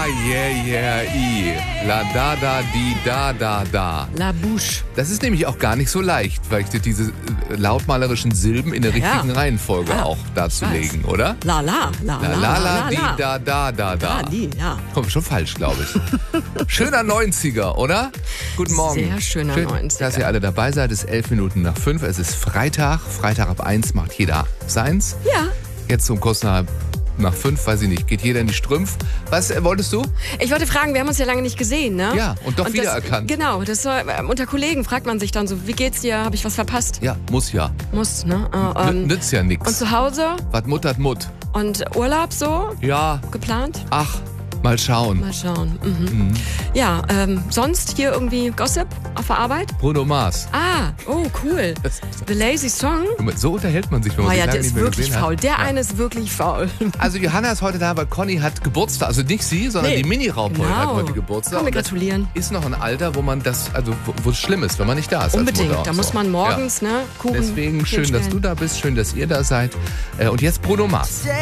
I. La da da di da da da. La Bouche. Das ist nämlich auch gar nicht so leicht, weil diese lautmalerischen Silben in der richtigen Reihenfolge auch darzulegen, oder? La di da da da da. Ja. Komm, schon falsch, glaube ich. Schöner 90er, oder? Guten Morgen. Sehr schöner 90er. Dass ihr alle dabei seid. Es ist 11 Minuten nach 5. Es ist Freitag. Freitag ab 1 macht jeder seins. Ja. Jetzt um kurz nach 5, weiß ich nicht, geht jeder in die Strümpf. Was wolltest du? Ich wollte fragen, wir haben uns ja lange nicht gesehen, ne? Ja, und doch wiedererkannt. Genau, unter Kollegen fragt man sich dann so, wie geht's dir? Habe ich was verpasst? Ja, muss ja. Muss, ne? Nützt ja nix. Und zu Hause? Was muttert Mutt? Und Urlaub so? Ja. Geplant? Ach, mal schauen. Mal schauen. Ja, sonst hier irgendwie Gossip auf der Arbeit? Bruno Mars. Oh, cool. The Lazy Song? So unterhält man sich, wenn man sich lange der nicht ist mehr wirklich gesehen faul. hat. Der eine ist wirklich faul. Also Johanna ist heute da, weil Conny hat Geburtstag. Also nicht sie, sondern die Mini-Raumbeute hat heute Geburtstag. Kann mir gratulieren. Ist noch ein Alter, wo man wo es schlimm ist, wenn man nicht da ist. Unbedingt. Als Mutter Da muss man morgens, Kuchen. Deswegen schön, dass du da bist. Schön, dass ihr da seid. Und jetzt Bruno Mars.